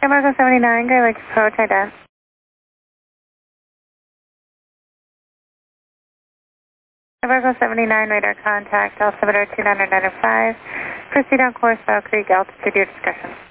Marco 79, Great Lakes approach, ident. Marco 79, radar contact, altimeter 2995. Proceed on course, Owl Creek, altitude, your discretion.